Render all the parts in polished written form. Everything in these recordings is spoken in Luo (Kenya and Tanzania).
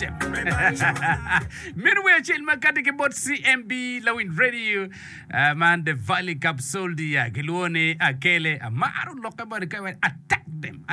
them. Meanwhile, chill makati ke bot CMB Lawin Radio. Man the Valley Cup Soldia Gilone Akele Amaru Lokabari Kawan attack them.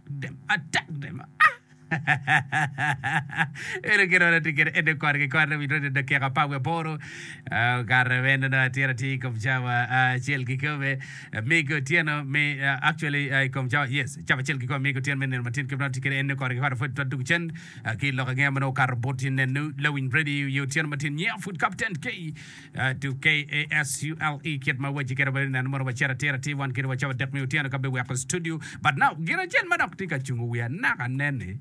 Ero kira na tikir ede kwarge kwarna vidro de kera pawe poro garra venda na tira ti kom jawa chel ki kome mego tiano me actually kom jawa yes jawa chel ki kome mego tiano men matin kibna tikir ede kwarge kwarna foot to chen ki lo ga ngam no kar botin ne Lawin Radio yo tiano matin yeah foot captain K to KASULE kit ma waji kera ba na mo ba chera tira ti wan kira jawa dek me tiano ka be wa studio but now gira chen madok tika chungu we na kanene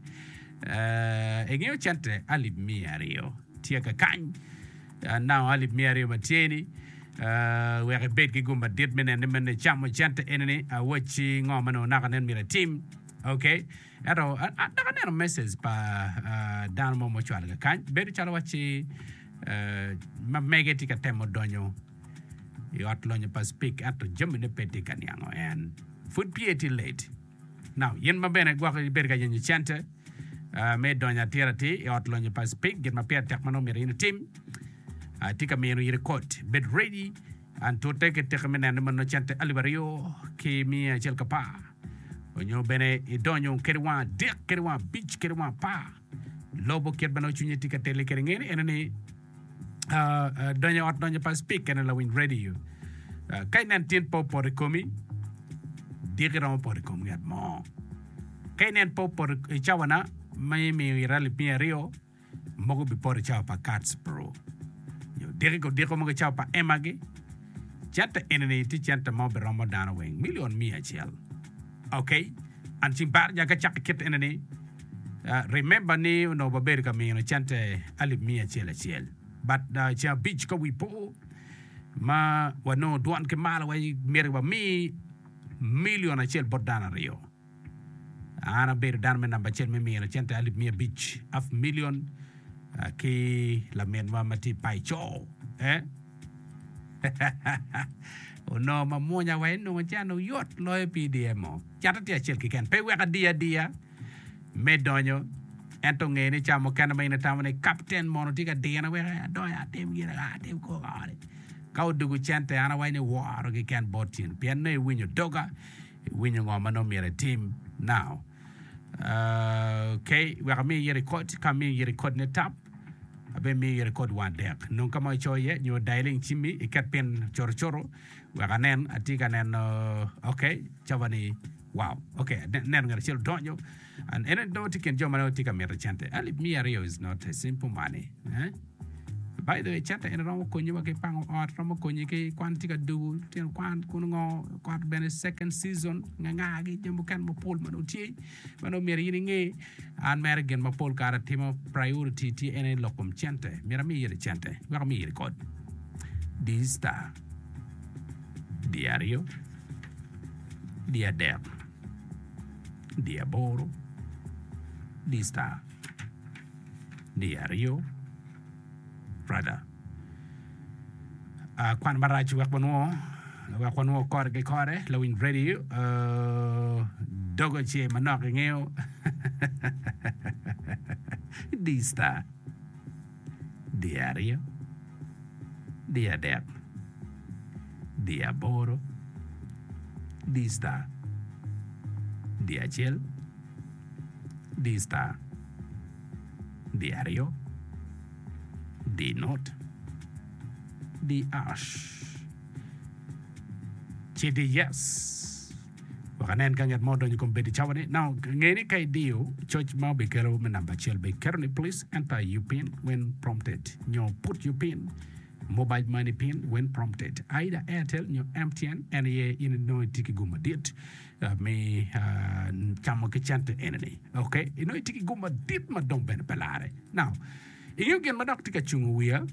egeo chante alip miario tia ka kany now alip miario matieni we are bet ki gumba dit men chamo chante enene wachi ngomano nakanen mira team okay ero nakanen message pa dan mo chwal ka kany bet chala wachi ma megeti ka temo donyo yo atlonyo pa speak ato jemne peti kanyango en food piety late now yen ma bene gwa bet ka yenyu chante me donya tirati otlonyo pas pick get my pair tekmano mere in team tika me record bed ready and to take it tekmene and no chante alibario ke mi chel kapa onyo bene idonyo kerwa dek kerwa beach kerwa pa lobo ket bano chunye tika tele kerengene enani donya otlonyo pas pick and Lawin Radio kainan tin po por komi digram por komi at mo kainan po por chawana may rally Rio mogo bi por chao pa Cats Pro yo deko mogo chao pa emage chanta enene ti chanta mo be Ramadan weng million mi achel okay and simbar jaga chak kit enene remember ni no baber ka mi no chanta alip mi achel but cha beach ko we po ma wano duan ke mala way merwa mi million achel bodana Rio ana ber dan men namba chel me mi chente alip mi beach af million ki la men wa mati pai cho no ma monya wa no chano yot loy PDM chata ti chel ki ken pe wa dia me donyo ento ngene chamo kan mai na tamane captain mono tiga dia na we do ya tem gira tem ko ale kau dugu chente ana wa ni war ki ken botin pien ne winyo doga winyo ngoma no mi team now okay we are me record ne tap abe me record one deck non kama choye nyo dialing chimi ikat pen choro we are nen atika nen okay chavani wow okay nen ngar chel donyo and eno tiken jomano tika me chante alip mi ario is not a simple money by the way chante eno romo konyi wa ke pango ot romo konyi ke kwantika du ten kwan kungo kwat ben second season nga gi jembu kan mo pol mano tie mano meri nge an mergen mo pol kara timo priority ti ene lokum chante mera mi yere chante wa mi yere kod this star diario dia dep dia boro this star diario brother kwan marachi wakwanwo kore Lawin Radio dogo che manok ngeo dista diario dia dep dia boro dista dia chel dista diario di note di ash chidi yes wakanen kanget modo ni kombedi chawane now ngeni kai dio church mau be kero menamba chel be carefully please enter your pin when prompted put your pin mobile money pin when prompted either Airtel MTN and ye in no tiki guma dit me chamo ke chante enemy okay no tiki guma dit ma dong ben pelare now you get my doctor chunguia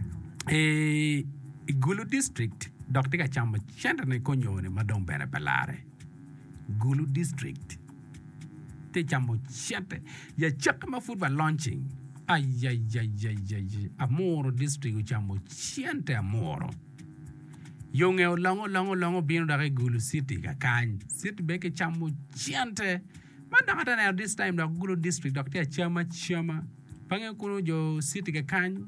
Gulu district doctor chamo chante ne konyo ne madong ben pelare Gulu district te chamo chante ya chakma food for launching ay Amoro district chamo chante Amoro yonge longo bino da Gulu city ka kan city beke chamo chante madanga na this time da Gulu district doctor chama pange kuno jo city ke kan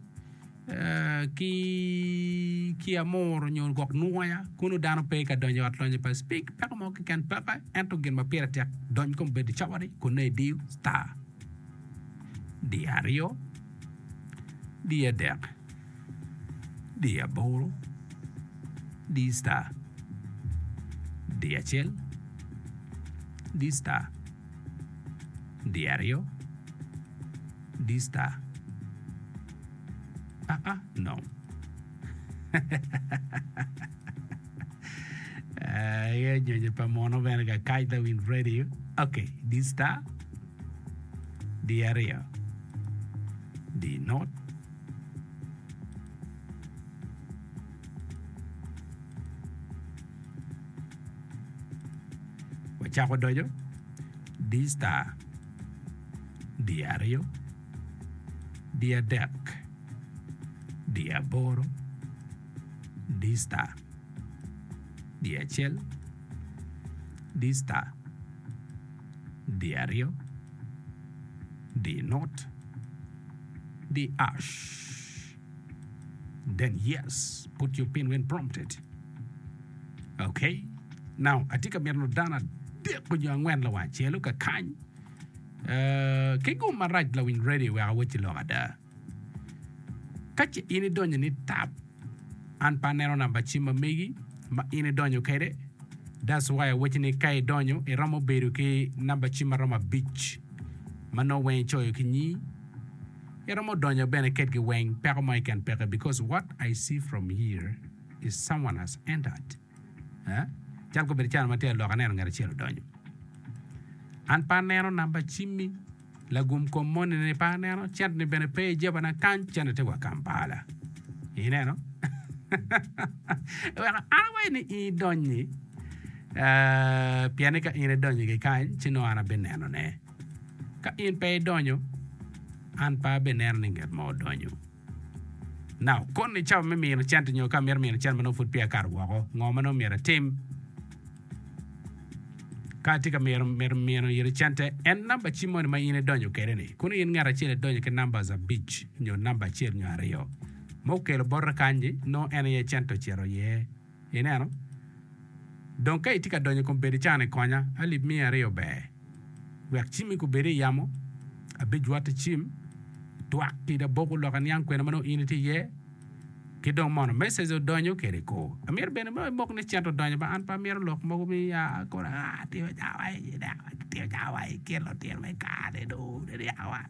ki amor nyon gok nuaya kuno dano pe ka donyo atlonyo pa speak pa mo ke kan pa ento gen ma pera tek don ko be di chawari ko ne di star diario dia dek dia bolo di star dia chel di star diario di star no ya nyonya pa mono bene ga kaida win radio okay di star diario di not Chako dojo di star diario dia dek dia boro di star dia chel di star diario di not di ash then yes put your pin when prompted okay now atika merno dana de ko nyangwen la wa chelu ka kan ke go maraj la win radio wa wati lo ada kachi ini donyo ni tap an panero na bachima megi ma ini donyo kede that's why wati ni kai donyo e ramo beru ke na bachima rama beach mano wen choyo kinyi e ramo donyo bene ket ke wen peko mai kan peko because what I see from here is someone has entered Chan ko berchan mate lo kaneno ngara chelo donyo an panero namba chimi lagum ko mone ne panero chat ne bene pe jeba na kan chan te wa Kampala ineno wa anaway ni I donyi piane ka ine donyi ke kan chino ana beneno ne ka in pe donyo an pa beneno nget mo donyo now kon ni chaw me mi chan nyo ka mer mi chan mano fut pia kar go ngomano mi team katika mero yere chante en namba chimone ma ine donyo kere ni kuno yin ngara chile donyo ke namba za beach nyo namba chile nyo areyo mo kelo borra kanji no ene ye chanto chero ye ineno donc kay tika donyo ko bedi chane konya ali mi areyo be wek chimi ko bedi yamo abe juata chim twak ti da bogo lo kan yang kwena mano ine ti ye kidong mono message donyo kere ko amir bene mo mok ne chanto donyo ba an pa mir lok mo mi ya ko ti jawai kelo ti me ka de do de yawa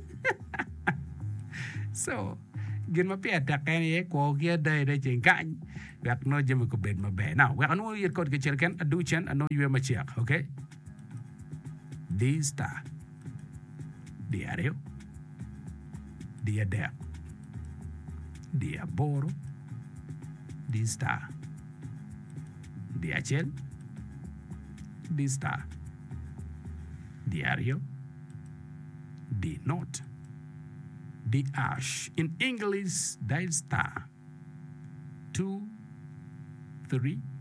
so gin ma pia ta ken ye ko ge de chen kan wek no jeme ko bed ma be now wek no yet ko ke cherken adu chen ano yue ma chiak okay di star diario dia der dia boro di star dia chel di star diario di not di ash in English di star 2 3